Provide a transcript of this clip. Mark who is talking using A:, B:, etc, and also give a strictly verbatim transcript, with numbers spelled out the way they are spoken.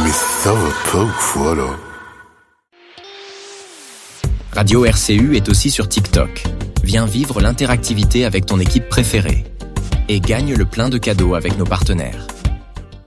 A: Mais ça va pas ou quoi, là?
B: Radio R C U est aussi sur TikTok. Viens vivre l'interactivité avec ton équipe préférée. Et gagne le plein de cadeaux avec nos partenaires.